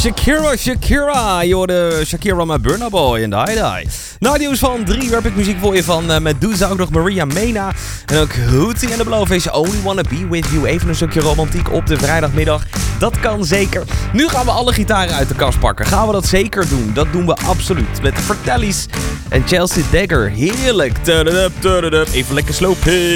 Shakira. Je hoorde Shakira met Burna Boy en Die. Na nieuws van 3 werp ik muziek voor je van Medusa, ook nog Maria Mena. En ook Hootie en de Blowfish, Only Wanna Be With You. Even een stukje romantiek op de vrijdagmiddag. Dat kan zeker. Nu gaan we alle gitaren uit de kast pakken. Gaan we dat zeker doen? Dat doen we absoluut. Met de Vertellies en Chelsea Dagger. Heerlijk. Even lekker slopen.